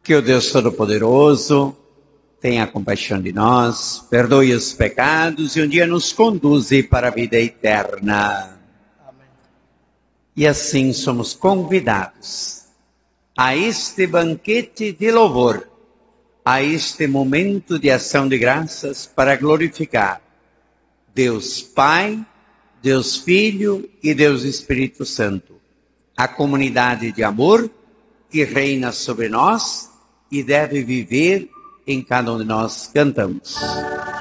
Que o Deus Todo-Poderoso tenha compaixão de nós, perdoe os pecados e um dia nos conduza para a vida eterna. Amém. E assim somos convidados a este banquete de louvor, a este momento de ação de graças para glorificar Deus Pai, Deus Filho e Deus Espírito Santo, a comunidade de amor que reina sobre nós e deve viver em cada um de nós. Cantamos.